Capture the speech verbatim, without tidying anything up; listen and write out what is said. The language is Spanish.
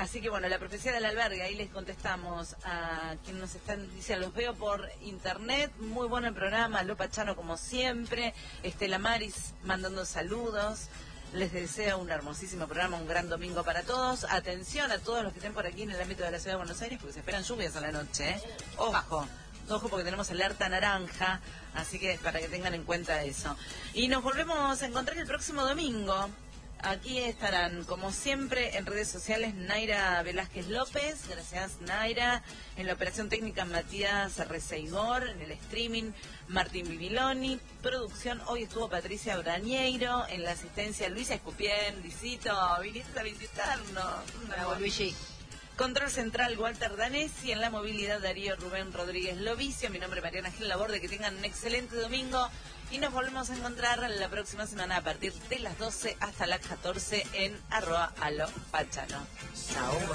Así que bueno, la profecía del albergue, ahí les contestamos a quien nos están diciendo, los veo por internet, muy bueno el programa, Lo Pachano como siempre, Estela Maris mandando saludos, les deseo un hermosísimo programa, un gran domingo para todos, atención a todos los que estén por aquí en el ámbito de la ciudad de Buenos Aires, porque se esperan lluvias a la noche, ¿eh? Ojo. Ojo porque tenemos alerta naranja, así que para que tengan en cuenta eso. Y nos volvemos a encontrar el próximo domingo. Aquí estarán, como siempre, en redes sociales Naira Velázquez López, gracias Naira, en la operación técnica Matías Receidor, en el streaming Martín Bibiloni, producción hoy estuvo Patricia Brañeiro, en la asistencia Luisa Escupien, Luisito, viniste a visitarnos. Bravo, Luigi. Control central Walter Danesi, en la movilidad Darío Rubén Rodríguez Lovicio, mi nombre es Mariana Gil Laborde, que tengan un excelente domingo y nos volvemos a encontrar la próxima semana a partir de las doce hasta las catorce en arroba a lo Pachano. Chao.